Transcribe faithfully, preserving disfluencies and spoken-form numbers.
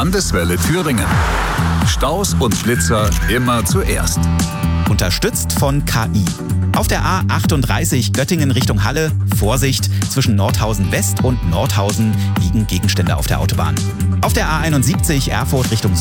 Landeswelle Thüringen. Staus und Blitzer immer zuerst. Unterstützt von K I. Auf der A achtunddreißig Göttingen Richtung Halle, Vorsicht, zwischen Nordhausen West und Nordhausen liegen Gegenstände auf der Autobahn. Auf der A einundsiebzig Erfurt Richtung